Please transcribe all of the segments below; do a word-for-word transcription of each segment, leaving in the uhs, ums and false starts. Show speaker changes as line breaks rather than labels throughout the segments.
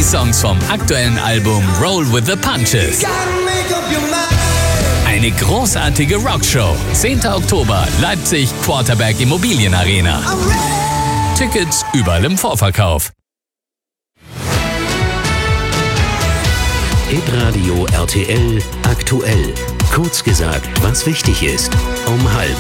Songs vom aktuellen Album Roll with the Punches. Eine großartige Rockshow. zehnter Oktober, Leipzig, Quarterback Immobilienarena. Tickets überall im Vorverkauf.
Hitradio R T L aktuell. Kurz gesagt, was wichtig ist. Um halb.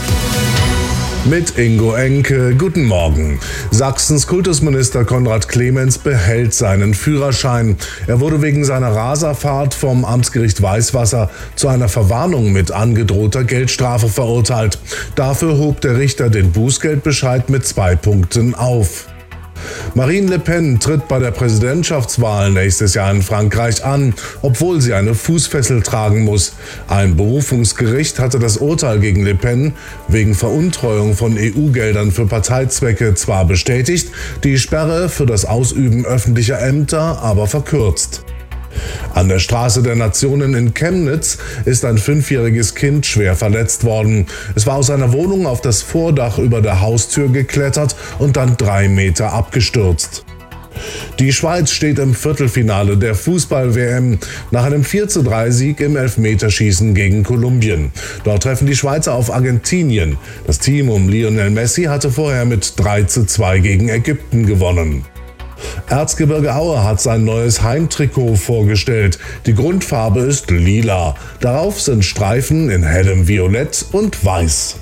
Mit Ingo Enke, guten Morgen. Sachsens Kultusminister Konrad Clemens behält seinen Führerschein. Er wurde wegen seiner Raserfahrt vom Amtsgericht Weißwasser zu einer Verwarnung mit angedrohter Geldstrafe verurteilt. Dafür hob der Richter den Bußgeldbescheid mit zwei Punkten auf. Marine Le Pen tritt bei der Präsidentschaftswahl nächstes Jahr in Frankreich an, obwohl sie eine Fußfessel tragen muss. Ein Berufungsgericht hatte das Urteil gegen Le Pen wegen Veruntreuung von E U-Geldern für Parteizwecke zwar bestätigt, die Sperre für das Ausüben öffentlicher Ämter aber verkürzt. An der Straße der Nationen in Chemnitz ist ein fünfjähriges Kind schwer verletzt worden. Es war aus seiner Wohnung auf das Vordach über der Haustür geklettert und dann drei Meter abgestürzt. Die Schweiz steht im Viertelfinale der Fußball-W M nach einem vier zu drei Sieg im Elfmeterschießen gegen Kolumbien. Dort treffen die Schweizer auf Argentinien. Das Team um Lionel Messi hatte vorher mit drei zu zwei gegen Ägypten gewonnen. Erzgebirge Aue hat sein neues Heimtrikot vorgestellt. Die Grundfarbe ist lila. Darauf sind Streifen in hellem Violett und Weiß.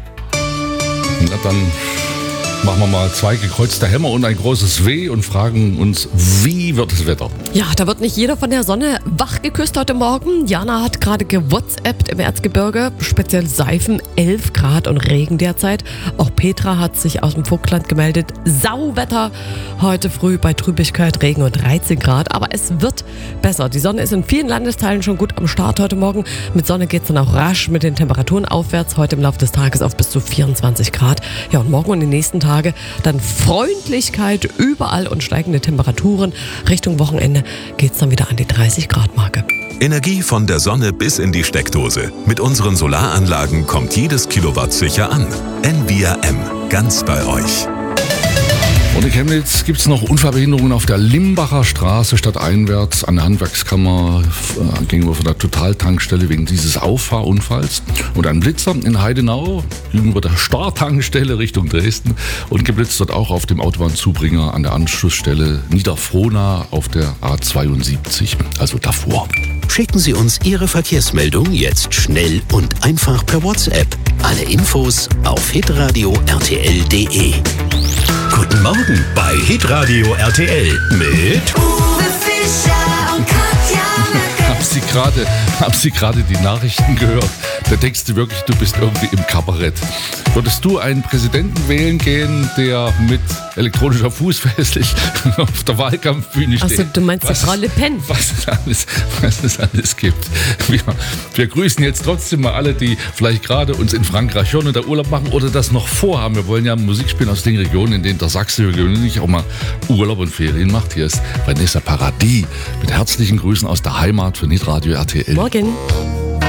Na dann machen wir mal zwei gekreuzte Hämmer und ein großes W und fragen uns, wie wird das Wetter?
Ja, da wird nicht jeder von der Sonne wach geküsst heute Morgen. Jana hat gerade gewhatsappt im Erzgebirge, speziell Seifen, elf Grad und Regen derzeit. Auch Petra hat sich aus dem Vogtland gemeldet. Sauwetter heute früh bei Trübigkeit, Regen und dreizehn Grad. Aber es wird besser. Die Sonne ist in vielen Landesteilen schon gut am Start heute Morgen. Mit Sonne geht es dann auch rasch mit den Temperaturen aufwärts. Heute im Laufe des Tages auf bis zu vierundzwanzig Grad. Ja, und morgen und die nächsten Tage dann Freundlichkeit überall und steigende Temperaturen. Richtung Wochenende geht es dann wieder an die dreißig Grad Marke.
Energie von der Sonne bis in die Steckdose. Mit unseren Solaranlagen kommt jedes Kilowatt sicher an. N V R M, ganz bei euch.
Und in Chemnitz gibt es noch Unfallbehinderungen auf der Limbacher Straße stadteinwärts an der Handwerkskammer äh, gegenüber von der Totaltankstelle wegen dieses Auffahrunfalls. Und ein Blitzer in Heidenau gegenüber der Star-Tankstelle Richtung Dresden und geblitzt dort auch auf dem Autobahnzubringer an der Anschlussstelle Niederfrohna auf der A zweiundsiebzig, also davor.
Schicken Sie uns Ihre Verkehrsmeldung jetzt schnell und einfach per WhatsApp. Alle Infos auf hitradio R T L punkt de. Guten Morgen bei Hitradio R T L mit
Uwe Fischer und Katja Möcke.
Haben Sie gerade, haben Sie gerade die Nachrichten gehört? Da denkst du wirklich, du bist irgendwie im Kabarett. Würdest du einen Präsidenten wählen gehen, der mit elektronischer Fußfessel auf der Wahlkampfbühne steht?
Achso, du meinst die Frau Le Pen?
Was es alles, was es alles gibt. Wir, wir grüßen jetzt trotzdem mal alle, die vielleicht gerade uns in Frankreich hören und da Urlaub machen oder das noch vorhaben. Wir wollen ja Musik spielen aus den Regionen, in denen der Sachse gewöhnlich auch mal Urlaub und Ferien macht. Hier ist Vanessa Paradis mit herzlichen Grüßen aus der Heimat für Hitradio R T L.
Morgen.